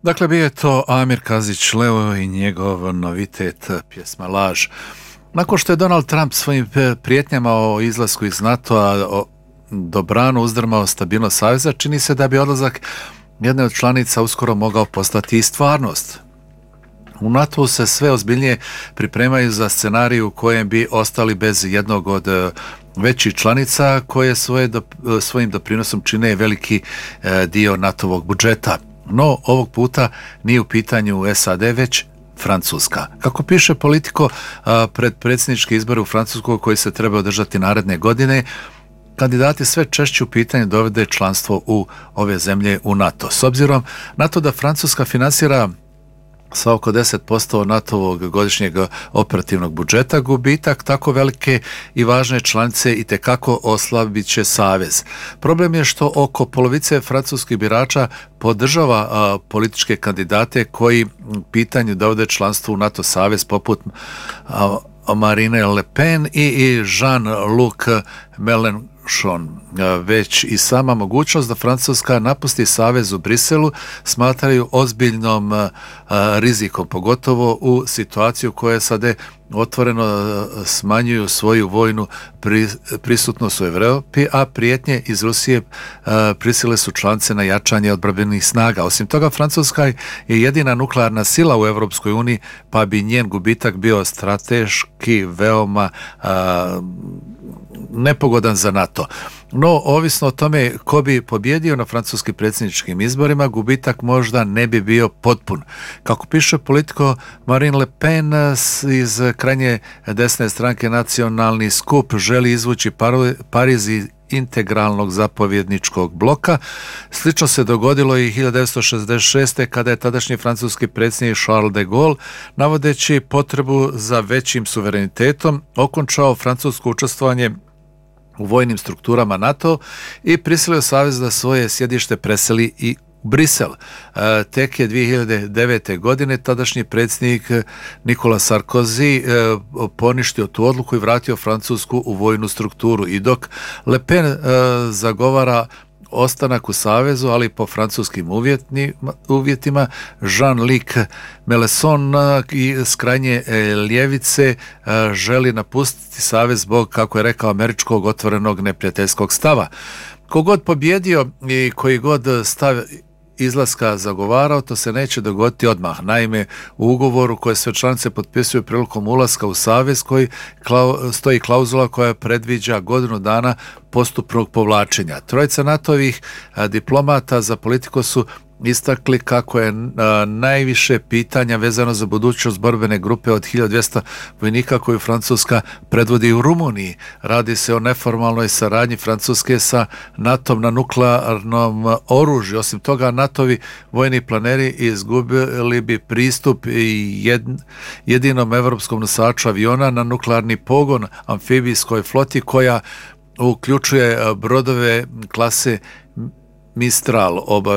Dakle, bio je to Amir Kazić Leo i njegov novitet pjesma Laž. Nakon što je Donald Trump svojim prijetnjama o izlasku iz NATO-a dobrano uzdrmao stabilnost saveza, čini se da bi odlazak jedne od članica uskoro mogao postati i stvarnost. U NATO se sve ozbiljnije pripremaju za scenarij u kojem bi ostali bez jednog od većih članica koje svojim doprinosom čine veliki dio NATO-vog budžeta. No, ovog puta nije u pitanju SAD, već Francuska. Kako piše Politico, pred predsjedničke izbore u Francuskoj koji se treba održati naredne godine, kandidati sve češće u pitanju dovede članstvo u ove zemlje u NATO. S obzirom na to da Francuska finansira sa oko 10% NATO-ovog godišnjeg operativnog budžeta, gubitak tako velike i važne članice itekako oslabit će savez. Problem je što oko polovice francuskih birača podržava političke kandidate koji pitanju dovode članstvo u NATO savez poput Marine Le Pen i Jean-Luc Mélenchon. Već i sama mogućnost da Francuska napusti savez u Briselu smatraju ozbiljnom rizikom, pogotovo u situaciju koja SAD otvoreno smanjuju svoju vojnu prisutnost u Europi, a prijetnje iz Rusije prisile su članice na jačanje odbrambenih snaga. Osim toga, Francuska je jedina nuklearna sila u Europskoj uniji, pa bi njen gubitak bio strateški veoma nepogodan za NATO. No, ovisno o tome ko bi pobjedio na francuskim predsjedničkim izborima, gubitak možda ne bi bio potpun. Kako piše Politico, Marine Le Pen iz krajnje desne stranke Nacionalni skup želi izvući Pariz iz integralnog zapovjedničkog bloka. Slično se dogodilo i 1966. kada je tadašnji francuski predsjednik Charles de Gaulle, navodeći potrebu za većim suverenitetom, okončao francusko učestvovanje u vojnim strukturama NATO i prisilio savez da svoje sjedište preseli i Brisel. Tek je 2009. godine tadašnji predsjednik Nicolas Sarkozy poništio tu odluku i vratio Francusku u vojnu strukturu. I dok Le Pen zagovara ostanak u savezu, ali po francuskim uvjetima, Jean-Luc Mélenchon iz krajnje ljevice želi napustiti savez zbog, kako je rekao, američkog otvorenog neprijateljskog stava. Kogod pobjedio i koji god stav izlaska zagovarao, to se neće dogoditi odmah. Naime, u ugovoru koje sve članice potpisuju prilikom ulaska u savez koji stoji klauzula koja predviđa godinu dana postupnog povlačenja. Trojica NATO-ovih diplomata za Politiku su istakli kako je najviše pitanja vezano za budućnost borbene grupe od 1200 vojnika koju Francuska predvodi u Rumuniji. Radi se o neformalnoj saradnji Francuske sa NATO-om na nuklearnom oružju. Osim toga, NATO-ovi vojni planeri izgubili bi pristup jedinom evropskom nosaču aviona na nuklearni pogon amfibijskoj floti koja uključuje brodove klase Mistral,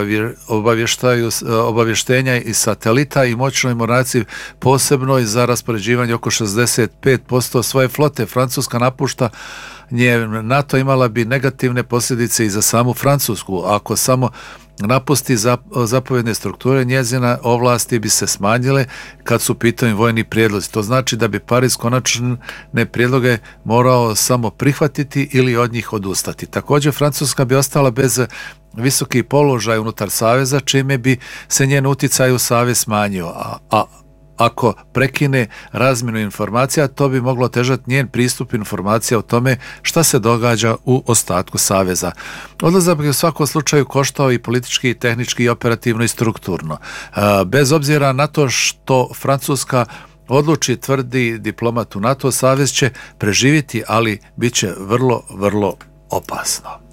obavještenja i satelita i moćnoj mornarici, posebno i za raspoređivanje oko 65% svoje flote. Francuska napušta NATO imala bi negativne posljedice i za samu Francusku. Ako samo napusti zapovjedne strukture, njezina ovlasti bi se smanjile kad su u pitanju vojni prijedlozi. To znači da bi Pariz konačne prijedloge morao samo prihvatiti ili od njih odustati. Također, Francuska bi ostala bez visoki položaj unutar saveza, čime bi se njen utjecaj u savez smanjio. A ako prekine razmjenu informacija, to bi moglo otežati njen pristup informacija o tome šta se događa u ostatku saveza. Odlazak bi u svakom slučaju koštao i politički, i tehnički, i operativno, i strukturno. Bez obzira na to što Francuska odluči, tvrdi diplomat u NATO, savez će preživjeti, ali bit će vrlo, vrlo opasno.